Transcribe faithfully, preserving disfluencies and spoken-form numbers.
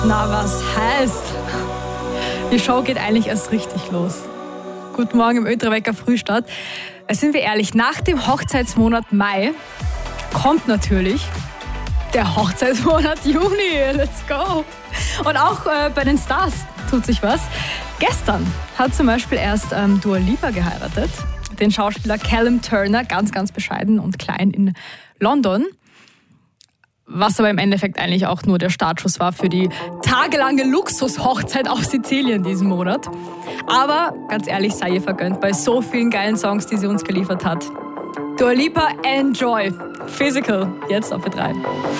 Na, was heißt? Die Show geht eigentlich erst richtig los. Guten Morgen im Österreicher Frühstart. Sind wir ehrlich, nach dem Hochzeitsmonat Mai kommt natürlich der Hochzeitsmonat Juni. Let's go! Und auch äh, bei den Stars tut sich was. Gestern hat zum Beispiel erst ähm, Dua Lipa geheiratet. Den Schauspieler Callum Turner, ganz, ganz bescheiden und klein in London. Was aber im Endeffekt eigentlich auch nur der Startschuss war für die tagelange Luxushochzeit auf Sizilien diesen Monat. Aber ganz ehrlich, sei ihr vergönnt bei so vielen geilen Songs, die sie uns geliefert hat. Dua Lipa, enjoy. Physical, jetzt auf Ö drei.